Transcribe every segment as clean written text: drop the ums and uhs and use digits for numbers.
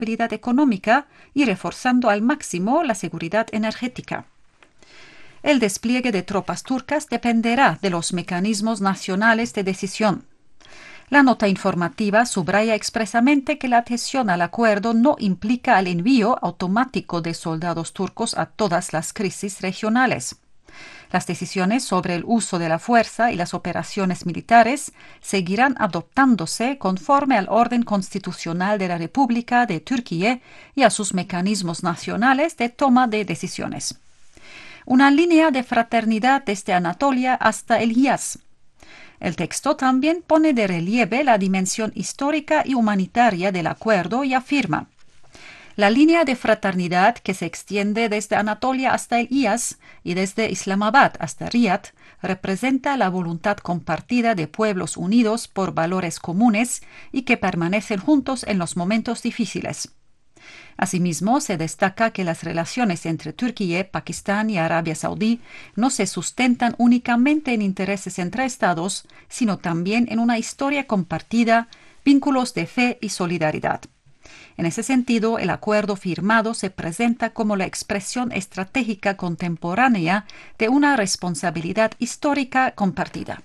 estabilidad económica y reforzando al máximo la seguridad energética. El despliegue de tropas turcas dependerá de los mecanismos nacionales de decisión. La nota informativa subraya expresamente que la adhesión al acuerdo no implica el envío automático de soldados turcos a todas las crisis regionales. Las decisiones sobre el uso de la fuerza y las operaciones militares seguirán adoptándose conforme al orden constitucional de la República de Turquía y a sus mecanismos nacionales de toma de decisiones. Una línea de fraternidad desde Anatolia hasta el Hiyaz. El texto también pone de relieve la dimensión histórica y humanitaria del acuerdo y afirma: la línea de fraternidad que se extiende desde Anatolia hasta el Hiyaz y desde Islamabad hasta Riad representa la voluntad compartida de pueblos unidos por valores comunes y que permanecen juntos en los momentos difíciles. Asimismo, se destaca que las relaciones entre Turquía, Pakistán y Arabia Saudí no se sustentan únicamente en intereses entre estados, sino también en una historia compartida, vínculos de fe y solidaridad. En ese sentido, el acuerdo firmado se presenta como la expresión estratégica contemporánea de una responsabilidad histórica compartida.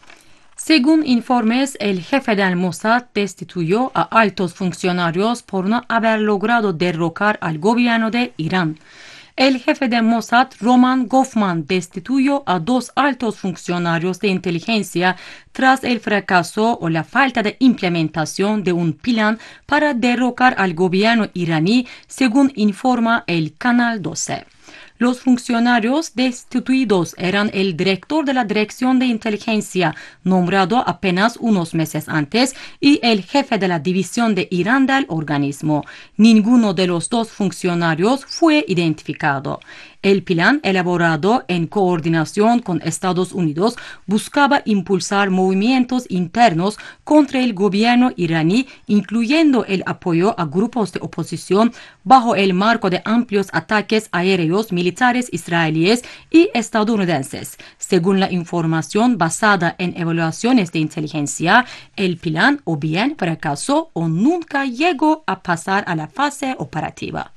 Según informes, el jefe del Mossad destituyó a altos funcionarios por no haber logrado derrocar al gobierno de Irán. El jefe del Mossad, Roman Goffman, destituyó a 2 altos funcionarios de inteligencia tras el fracaso o la falta de implementación de un plan para derrocar al gobierno iraní, según informa el Canal 12. Los funcionarios destituidos eran el director de la Dirección de Inteligencia, nombrado apenas unos meses antes, y el jefe de la división de Irán del organismo. Ninguno de los 2 funcionarios fue identificado. El plan, elaborado en coordinación con Estados Unidos, buscaba impulsar movimientos internos contra el gobierno iraní, incluyendo el apoyo a grupos de oposición bajo el marco de amplios ataques aéreos militares israelíes y estadounidenses. Según la información basada en evaluaciones de inteligencia, el plan o bien fracasó o nunca llegó a pasar a la fase operativa.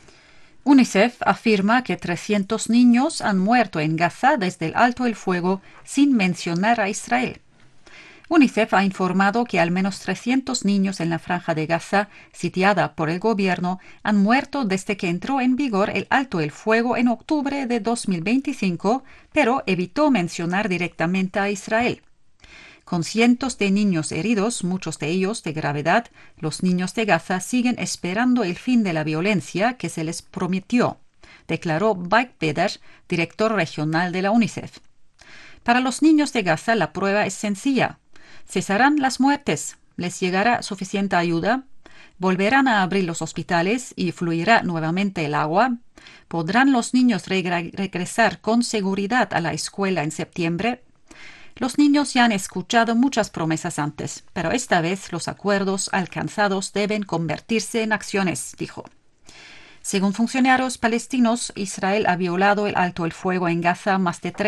UNICEF afirma que 300 niños han muerto en Gaza desde el alto el fuego, sin mencionar a Israel. UNICEF ha informado que al menos 300 niños en la franja de Gaza, sitiada por el gobierno, han muerto desde que entró en vigor el alto el fuego en octubre de 2025, pero evitó mencionar directamente a Israel. Con cientos de niños heridos, muchos de ellos de gravedad, los niños de Gaza siguen esperando el fin de la violencia que se les prometió, declaró Mike Beder, director regional de la UNICEF. Para los niños de Gaza la prueba es sencilla. Cesarán las muertes, les llegará suficiente ayuda, volverán a abrir los hospitales y fluirá nuevamente el agua, podrán los niños regresar con seguridad a la escuela en septiembre. Los niños ya han escuchado muchas promesas antes, pero esta vez los acuerdos alcanzados deben convertirse en acciones, dijo. Según funcionarios palestinos, Israel ha violado el alto el fuego en Gaza más de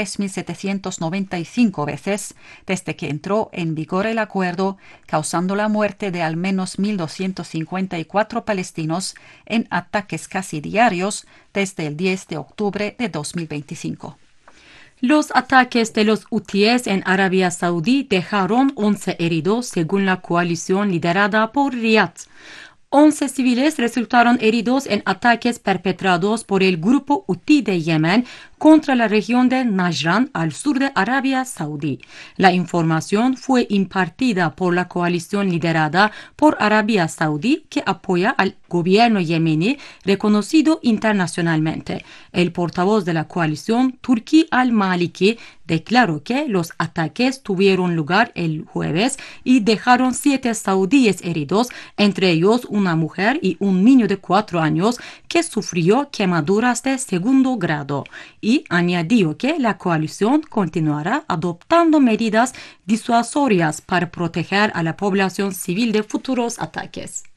3.795 veces desde que entró en vigor el acuerdo, causando la muerte de al menos 1.254 palestinos en ataques casi diarios desde el 10 de octubre de 2025. Los ataques de los hutíes en Arabia Saudí dejaron 11 heridos, según la coalición liderada por Riad. 11 civiles resultaron heridos en ataques perpetrados por el grupo hutí de Yemen contra la región de Najran, al sur de Arabia Saudí. La información fue impartida por la coalición liderada por Arabia Saudí, que apoya al gobierno yemení reconocido internacionalmente. El portavoz de la coalición, Turki al-Maliki, declaró que los ataques tuvieron lugar el jueves y dejaron 7 saudíes heridos, entre ellos una mujer y un niño de 4 años que sufrió quemaduras de segundo grado. Y añadió que la coalición continuará adoptando medidas disuasorias para proteger a la población civil de futuros ataques.